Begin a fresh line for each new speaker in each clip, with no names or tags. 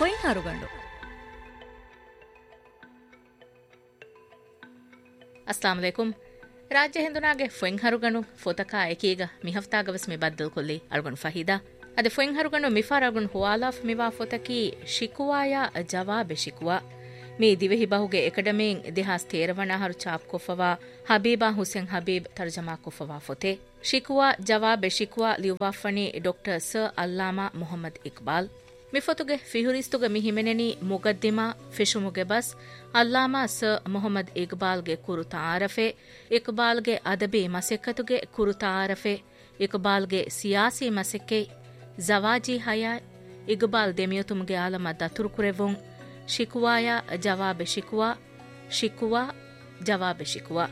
ಫೊಯ್ ಹರುಗಂಡು. ಅಸ್ಲಾಂ ಅಲೈಕುಂ. ರಾಜ್ಯ ಹಿಂದುನಾಗೆ ಫೊಯ್ ಹರುಗಂಡು ಫೋತಕ ಏಕೀಗ ಮಿಹಫ್ತಾಗವಸ್ ಮಿ ಬದ್ದಲ್ ಕೊಲ್ಲಿ ಅಳ್ಗೊಂಡು ಫಹೀದಾ ಅದೆ ಫೊಯ್ ಹರುಗಂಡು ಮಿಫಾರ್ ಅಳ್ಗೊಂಡು ಹುವಾಲಾಫ್ ಮಿವಾ ಫೋತಕಿ ಶಿಕುವಾಯ ಜವಾಬೆ ಶಿಕುವಾ me ದಿವೆಹಿ ಬಹುಗೆ ಎಕಡಮಿಂಗ್ ದಿಹಾಸ್ ತೇರವಣ ಹರು chop ಕೊಫವಾ ಹಬೀಬಾ Hussain Habib ತರ್ಜಮಾ ಕೊಫವಾ ಫೊತೆ ಶಿಕುವಾ ಜವಾಬೆ ಶಿಕುವಾ ಲಿಯುವಾಫನಿ doctor ಸ ಅಲ್ಲಾಮಾ ಮೊಹಮ್ಮದ್ ಇಕ್ಬಾಲ್ ಮಿಫತುಗೆ ಫಿಹುರಿಸ್ತುಗೆ ಮಿಹಿಮೆನೆನಿ ಮುಗದ್ದಿಮಾ ಫಿಶುಮುಗೆ ಬಸ್ ಅಲ್ಲಾಮಾ ಸ ಮೊಹಮ್ಮದ್ ಇಕ್ಬಾಲ್ಗೆ ಕುರುತಾರಫೆ ಇಕ್ಬಾಲ್ಗೆ ಅದಬಿ ಮಸೆಕ್ಕತುಗೆ ಕುರುತಾರಫೆ ಇಕ್ಬಾಲ್ಗೆ ಸಿಯಾಸಿ ಮಸೆಕ್ಕೆ ಜವಾಜಿ ಹಯಾ ಇಕ್ಬಾಲ್ ದೆಮಿಯುತುಮ್ಗೆ ಆಲಮ ದತುರುಕುರೆವುಂ ಶಿಕುವಾಯ ಜವಾಬೆ ಶಿಕುವಾ ಶಿಕುವಾ ಜವಾಬೆ ಶಿಕುವಾ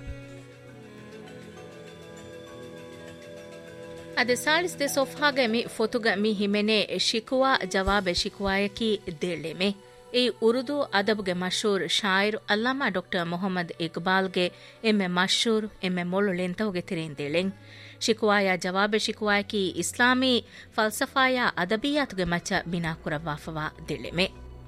ಅದೆ ಸಾಳಿಸ್ದೆ ಸೊಫಾಗೆ ಮಿ ಫೊತುಗ ಮಿ ಹಿಮೆನೆ ಶಿಕುವಾ ಜವಾಬೆ ಶಿಕುವಾಯಕಿ ದೇಳೆಮೆ ಈ ಉರ್ದು ಅದಬ್ಗೆ ಮಶೂರ್ ಶಾಯಿರ್ ಅಲ್ಲಾಮಾ ಡಾಕ್ಟರ್ ಮೊಹಮ್ಮದ್ ಇಕ್ಬಾಲ್ಗೆ ಎಮ್ಮೆ ಮಶೂರ್ ಎಮ್ಮೆ ಮೊಳ್ಳುಳೆಂತವುಗೆ ತಿರೇಂದೇಳೆಂ ಶಿಕುವಾಯ ಜವಾಬೆ ಶಿಕುವಾಯಕಿ ಇಸ್ಲಾಮಿ ಫಲ್ಸಫಾಯ ಅದಬಿಯಾತುಗೆ ಮಚ್ಚ ಬಿನಾ ಕುರವಾಫವಾ ದೇಳೆಮೆ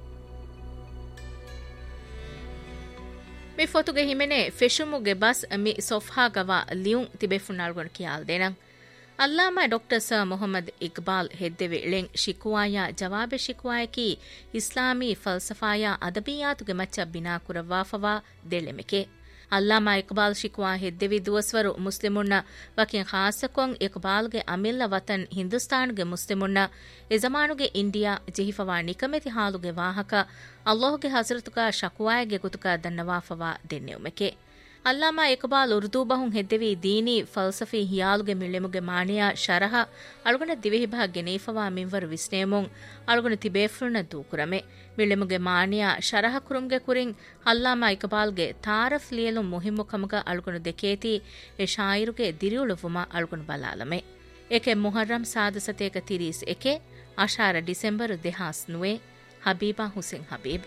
ಮಿ ಫೊತುಗೆ ಹಿಮೆನೆ ಫೆಶುಮುಗೆ ಬಸ್ ಮಿ ಸೊಫಾಗವ ಲಿಯುಂ ತಿಬೆಫುನಾಳ್ಗೊಂಡು ಕಿಯಾಲ್ ದೇನಂ ಅಲ್ಲಾಮಾ ಡಾಕ್ಟರ್ ಸ ಮೊಹಮ್ಮದ್ ಇಕ್ಬಾಲ್ ಹೆದ್ದೆವೆ ಇಳೆಂ ಶಿಕುವಾಯ ಜವಾಬೆ ಶಿಕುವಾಯಕಿ ಇಸ್ಲಾಮಿ ಫಲ್ಸಫಾಯ ಅದಬಿಯಾತುಗೆ ಮಚ್ಚ ಬಿನಾ ಕುರವಾಫವಾ ದೆಳೆಮೆಕೆ ಅಲ್ಲಾಮಾ ಇಕ್ಬಾಲ್ ಶಿಕುವಾ ಹೆದ್ದೆವಿ ದುವಸ್ವರು ಮುಸ್ಲಿಮುನ್ನ ವಕಿನ್ ಖಾಸಕೊಂ ಇಕ್ಬಾಲ್ಗೆ ಅಮಿಲ್ಲ ವತನ್ ಹಿಂದುಸ್ತಾನ್ಗೆ ಮುಸ್ಲಿಮುನ್ನ ಎಜಮಾನುಗೆ ಇಂಡಿಯಾ ಜೆಹಿಫವಾ ನಿಕಮೆತಿ ಹಾಲುಗೆ ವಾಹಕ ಅಲ್ಲಾಹುಗೆ ಹಜರತುಕ ಶಕುವಾಯಗೆ ಗುತುಕ ದನ್ನವಾಫವಾ ದೆನ್ನೆವುಮೆಕೆ ಅಲ್ಲಾಮಾ ಇಕ್ಬಾಲ್ ಉರ್ದೂ ಬಹುಂ ಹೆದ್ದೆವಿ ದೀನಿ ಫಲ್ಸಫಿ ಹಿಯಾಲುಗೆ ಮಿಳೆಮುಗೆ ಮಾಣಿಯ ಶರಹ ಅಳುಗುಣ ದಿವೆಹಿಬಾ ಗೆನೇಫವಾ ಮಿಂವರು ವಿಸ್ನೇಮುಂ ಅಳುಗುಣ ತಿಬೇಫುರ್ಣ ದೂಕುರಮೆ ಮಿಳೆಮುಗೆ ಮಾಣಿಯ ಶರಹ ಕುರುಮ್ಗೆ ಕುರಿಂ ಅಲ್ಲಾಮಾ ಇಕ್ಬಾಲ್ಗೆ ತಾರಫ್ ಲಿಯಲು ಮುಹಿಮ್ಮು ಕಮುಗ ಅಳುಗುಣ ದೆಕೇತಿ ಎ ಶಾಯಿರುಗೆ ದಿರಿಯುಳುವುಮ ಅಳುಗುಣ ಬಲಾಲಮೆ ಏಕೆ ಮುಹರ್ರಂ ಸಾದಸತೇಕ ತಿರೀಸ್ ಏಕೆ ಅಶಾರ ಡಿಸೆಂಬರ್ ದೆಹಾಸ್ ನುವೆ ಹಬೀಬಾ ಹುಸೇನ್ ಹಬೀಬ್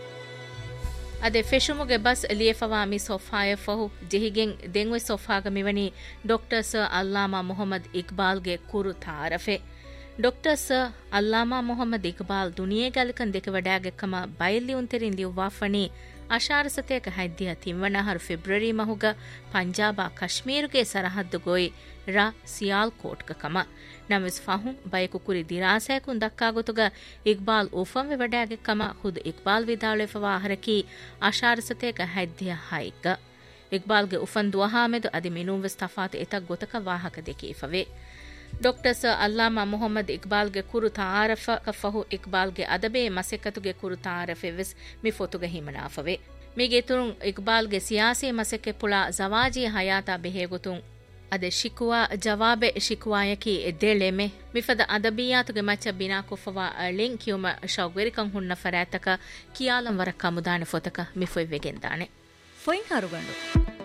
ಅದೆ ಫೆಶುಮುಗೆ ಬಸ್ ಲಿಯಫವಾ ಮಿ ಸೊಫಾಯ ಫಹು ಜೆಹಿಗೆಂ ದೆಂವೆ ಸೊಫಾಗ ಮಿವನಿ ಡಾಕ್ಟರ್ ಸ ಅಲ್ಲಾಮಾ ಮೊಹಮ್ಮದ್ ಇಕ್ಬಾಲ್ಗೆ ಕುರು ತಾರಫೆ ಡಾಕ್ಟರ್ ಸ ಅಲ್ಲಾಮಾ ಮೊಹಮ್ಮದ್ ಇಕ್ಬಾಲ್ ದುನಿಯೆಗಲಿಕನ್ ದೆಕೆ ವಡಾಗೆ ಕಮ ಬೈಲಿ ಉಂತೆರಿನ್ ಲಿಯುವಾಫನಿ ಅಶಾರಸತೇಕ ಹೈದ್ದಿಯ ತಿಂವಣ ಹರು ಫೆಬ್ರವರಿ ಮಹುಗ ಪಂಜಾಬಾ ಕಶ್ಮೀರುಗೆ ಸರಹದ್ದು ಗೋಯಿ ರಾ ಸಿಯಾಲ್ ಕೋಟ್ಕ ಕಮ ನಮಿಸ್ ಫಹುಂ ಬಯಕು ಕುರಿ ದಿರಾಸೆಕುನ್ ದಕ್ಕಾಗುತುಗ ಇಕ್ಬಾಲ್ ಉಫಂವೆ ವಡಾಗೆ ಕಮ ಹುದ್ ಇಕ್ಬಾಲ್ ವಿದಾಳೆಫವಾ ಹರಕಿ ಅಶಾರಸತೇಕ ಹೈದ್ದಿಯ ಹೈಕ ಇಕ್ಬಾಲ್ಗೆ ಉಫನ್ ದುವಹಾಮೆದು ಅದಿ ಮಿನುಂವೆಸ್ ತಫಾತ್ ಎತಕ್ ಗೊತಕ ವಾಹಕ ದೆಕೀಫವೆ ಡಾಕ್ಟರ್ ಸ ಅಲ್ಲಾಮಾ ಮೊಹಮ್ಮದ್ ಇಕ್ಬಾಲ್ಗೆ ಕುರು ತಾರಫ ಕಫಹು ಇಕ್ಬಾಲ್ಗೆ ಅದಬೆ ಮಸೆಕತುಗೆ ಕುರು ತಾರಫೆ ವೆಸ್ ಮಿ ಫೊತುಗೆ ಹಿಮನಾಫವೆ ಮಿಗೆ ತುರುಂ ಇಕ್ಬಾಲ್ಗೆ ಸಿಯಾಸಿ ಮಸೆಕೆ ಪುಳಾ ಜವಾಜಿ ಹಯಾತಾ ಬೆಹೇಗುತುಂ ಅದೆ ಶಿಕುವಾ ಜವಾಬೆ ಶಿಕುವಾಯಕಿ ಎದ್ದೇಳೆಮೆ ಮಿಫದ ಅದಬಿಯಾತುಗೆ ಮಚ್ಚ ಬಿನಾ ಕುಫವಾ ಲಿಂಕ್ ಕ್ಯೂಮ ಶೌಗ್ವೆರಿಕಂ ಹುನ್ನ ಫರಾತಕ ಕಿಯಾಲಂ ವರ ಕಮುದಾನೆ ಫೊತಕ ಮಿಫೊಯ್ ವೆಗೆಂದಾನೆ
ಫೊಯ್ ಹರುಗಂಡು